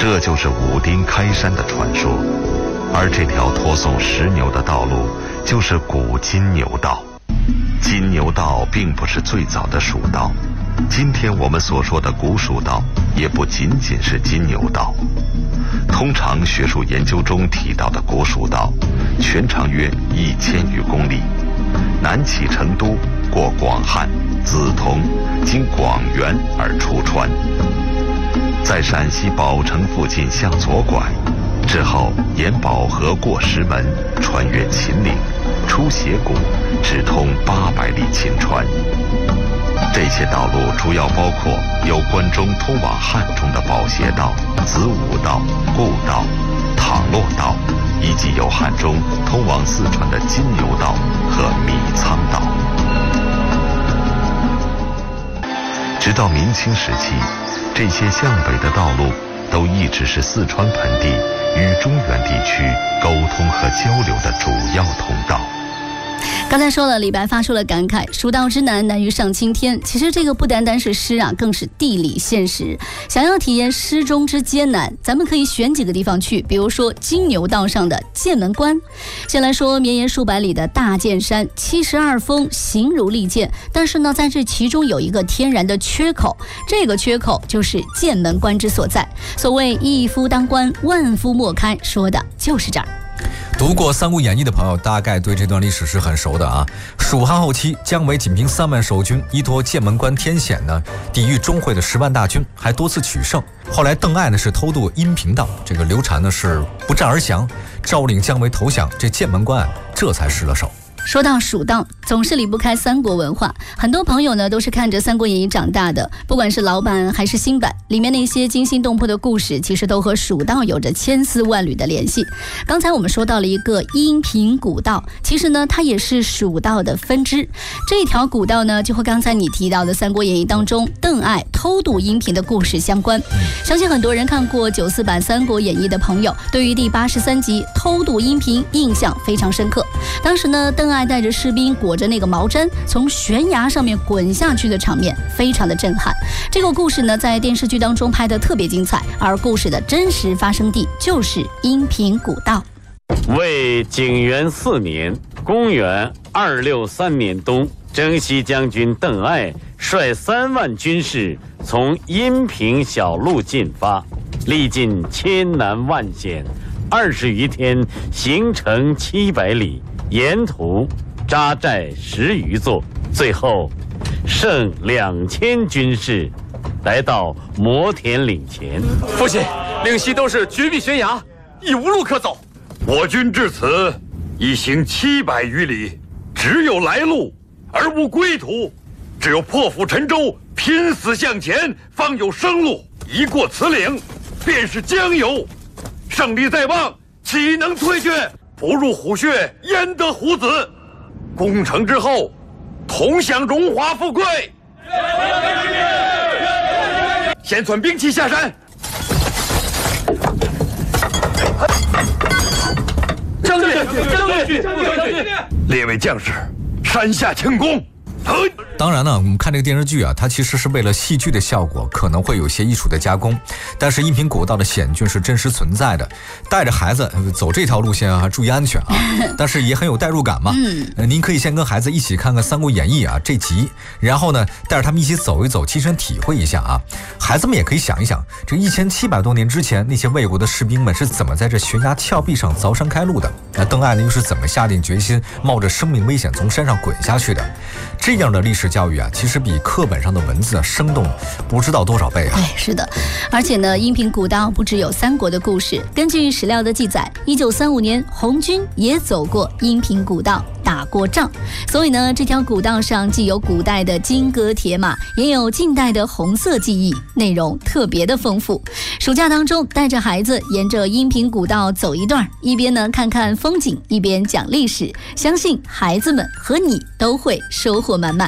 这就是武丁开山的传说。而这条托送石牛的道路就是古金牛道。金牛道并不是最早的蜀道，今天我们所说的古蜀道也不仅仅是金牛道。通常学术研究中提到的古蜀道，全长约1000余公里，南起成都，过广汉、梓潼，经广元而出川，在陕西宝城附近向左拐，之后沿宝河过石门，穿越秦岭，出斜谷，直通800里秦川。这些道路主要包括有关中通往汉中的宝协道、子午道、故道、倘洛道，以及有汉中通往四川的金牛道和米仓道。直到明清时期，这些向北的道路都一直是四川盆地与中原地区沟通和交流的主要通道。 刚才说了，李白发出了感慨，蜀道之难，难于上青天。其实这个不单单是诗啊，更是地理现实。想要体验诗中之艰难，咱们可以选几个地方去，比如说金牛道上的剑门关。先来说绵延数百里的大剑山，72峰形如利剑，但是呢，在这其中有一个天然的缺口，这个缺口就是剑门关之所在。所谓一夫当关，万夫莫开，说的就是这儿。 读过《三国演义》的朋友大概对这段历史是很熟的啊。蜀汉后期，姜维仅凭3万守军，依托剑门关天险呢，抵御钟会的10万大军，还多次取胜。后来邓艾呢是偷渡阴平道，这个刘禅呢是不战而降，诏令姜维投降，这剑门关这才失了手。 说到蜀道，总是离不开三国文化。很多朋友呢都是看着《三国演义》长大的，不管是老版还是新版，里面那些惊心动魄的故事，其实都和蜀道有着千丝万缕的联系。刚才我们说到了一个阴平古道，其实呢它也是蜀道的分支。这条古道呢就和刚才你提到的《三国演义》当中邓艾偷渡阴平的故事相关。相信很多人看过94版《三国演义》的朋友，对于第83集偷渡阴平印象非常深刻。当时呢邓艾带着士兵裹着那个毛毡从悬崖上面滚下去的场面非常的震撼。这个故事呢在电视剧当中拍得特别精彩，而故事的真实发生地就是阴平古道。 为景元4年，公元263年冬，征西将军邓艾率3万军士从阴平小路进发，历尽千难万险，20余天行程700里，沿途扎寨10余座，最后剩2000军士来到摩田岭前。 父亲，岭西都是绝壁悬崖，已无路可走。 我军至此已行700余里，只有来路而无归途，只有破釜沉舟，拼死向前，方有生路。一过此岭，便是江油，胜利在望，岂能退却？不入虎穴，焉得虎子？攻城之后，同享荣华富贵。先传兵器下山。 将军， 列位将士，山下庆功。 当然呢，我们看这个电视剧啊，它其实是为了戏剧的效果，可能会有些艺术的加工，但是阴平古道的险峻是真实存在的。带着孩子走这条路线啊，注意安全啊，但是也很有代入感嘛。您可以先跟孩子一起看看《三国演义》啊这集，然后呢带着他们一起走一走，亲身体会一下啊。孩子们也可以想一想，这1700多年之前那些魏国的士兵们是怎么在这悬崖峭壁上凿山开路的？那邓艾呢又是怎么下定决心冒着生命危险从山上滚下去的？这样的历史教育啊，其实比课本上的文字生动不知道多少倍啊。 对，是的。而且呢，阴平古道不只有三国的故事，根据史料的记载，1935年红军也走过阴平古道，打过仗。所以呢，这条古道上既有古代的金戈铁马，也有近代的红色记忆，内容特别的丰富。暑假当中，带着孩子沿着阴平古道走一段，一边呢看看风景，一边讲历史，相信孩子们和你都会收获满满。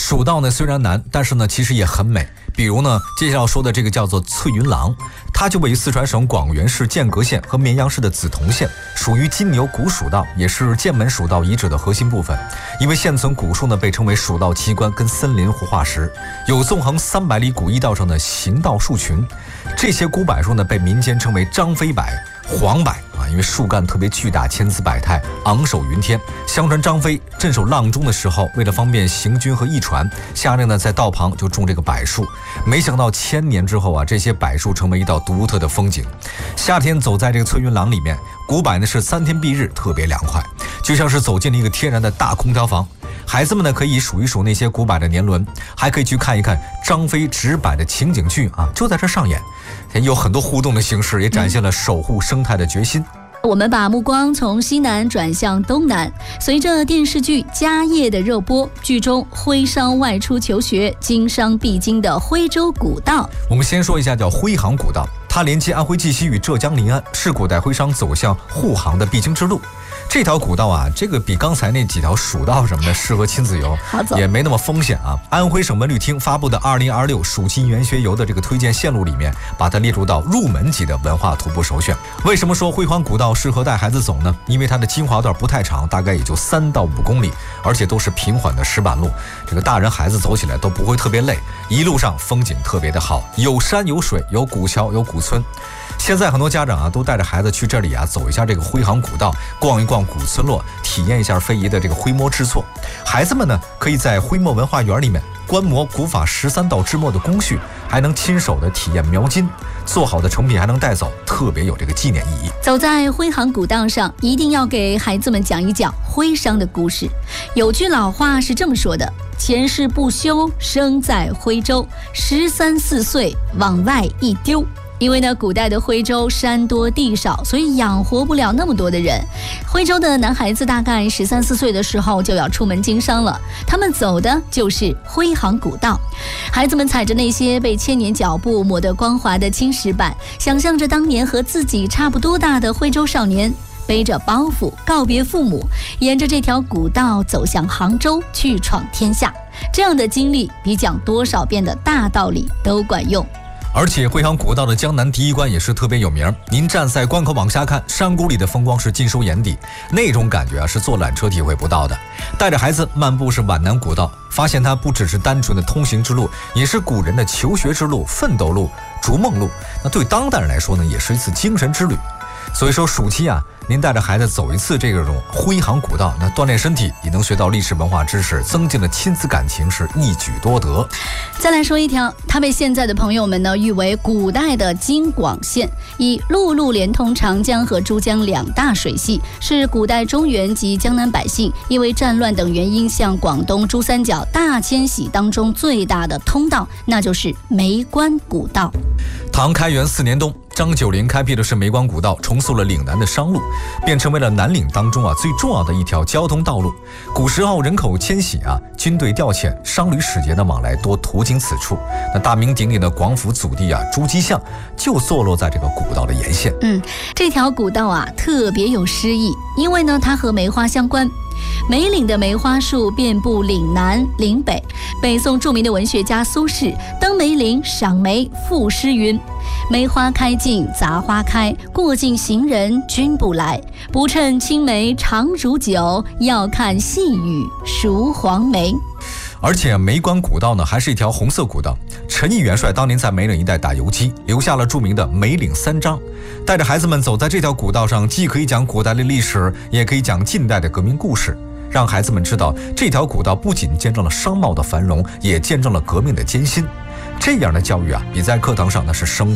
蜀道呢虽然难，但是呢其实也很美。比如呢，接下来要说的这个叫做翠云廊，它就位于四川省广元市剑阁县和绵阳市的梓潼县，属于金牛古蜀道，也是剑门蜀道遗址的核心部分。因为现存古树呢被称为蜀道奇观跟森林活化石，有纵横300里古驿道上的行道树群，这些古柏树呢被民间称为张飞柏、黄柏因为树干特别巨大，千姿百态，昂首云天。相传张飞镇守阆中的时候，为了方便行军和驿传，下令呢在道旁就种这个柏树。没想到1000年之后这些柏树成为一道独特的风景。夏天走在这个翠云廊里面，古柏呢是3天蔽日，特别凉快，就像是走进了一个天然的大空调房。孩子们呢可以数一数那些古柏的年轮，还可以去看一看张飞执柏的情景剧就在这上演，有很多互动的形式，也展现了守护生态的决心。 我们把目光从西南转向东南，随着电视剧《家业》的热播，剧中徽商外出求学，经商必经的徽州古道。 我们先说一下叫徽杭古道，它连接安徽绩溪与浙江临安，是古代徽商走向沪杭的必经之路。这条古道这个比刚才那几条蜀道什么的适合亲子游，也没那么风险安徽省文旅厅发布的2026蜀金园学游的这个推荐线路里面，把它列入到入门级的文化徒步首选。为什么说徽杭古道适合带孩子走呢？因为它的精华段不太长，大概也就3到5公里，而且都是平缓的石板路，这个大人孩子走起来都不会特别累，一路上风景特别的好，有山有水，有古桥有古村。现在很多家长都带着孩子去这里走一下这个徽杭古道，逛一逛古村落，体验一下非遗的这个徽模制作。孩子们呢可以在徽模文化园里面观摩古法13道制墨的工序，还能亲手的体验描金，做好的成品还能带走，特别有这个纪念意义。 走在徽杭古道上，一定要给孩子们讲一讲徽商的故事。有句老话是这么说的：前世不修，生在徽州，13、14岁往外一丢。因为呢，古代的徽州山多地少，所以养活不了那么多的人。徽州的男孩子大概13、14岁的时候就要出门经商了，他们走的就是徽杭古道。孩子们踩着那些被千年脚步磨得光滑的青石板，想象着当年和自己差不多大的徽州少年，背着包袱告别父母，沿着这条古道走向杭州去闯天下。这样的经历比讲多少遍的大道理都管用。 而且徽杭古道的江南第一关也是特别有名，您站在关口往下看，山谷里的风光是尽收眼底，那种感觉是坐缆车体会不到的。带着孩子漫步是皖南古道，发现它不只是单纯的通行之路，也是古人的求学之路、奋斗路、逐梦路。那对当代人来说呢，也是一次精神之旅。所以说暑期您带着孩子走一次这种徽杭古道，那锻炼身体，也能学到历史文化知识，增进了亲子感情，是一举多得。 再来说一条，它被现在的朋友们呢誉为古代的京广线，以陆路连通长江和珠江2大水系，是古代中原及江南百姓因为战乱等原因向广东珠三角大迁徙当中最大的通道，那就是梅关古道。 唐开元4年冬，张九龄开辟的是梅关古道，重塑了岭南的商路，便成为了南岭当中最重要的一条交通道路。古时候人口迁徙军队调遣，商旅使节的往来多途经此处。那大名鼎鼎的广府祖地朱基巷就坐落在这个古道的沿线。 这条古道特别有诗意，因为呢它和梅花相关。梅岭的梅花树遍布岭南岭北，北宋著名的文学家苏轼登梅岭赏梅赋诗云：梅花开尽杂花开，过尽行人君不来。不趁青梅长如酒，要看细雨熟黄梅。 而且梅关古道呢还是一条红色古道，陈毅元帅当年在梅岭一带打游击，留下了著名的梅岭3章。带着孩子们走在这条古道上，既可以讲古代的历史，也可以讲近代的革命故事，让孩子们知道这条古道不仅见证了商贸的繁荣，也见证了革命的艰辛。这样的教育比在课堂上那是生动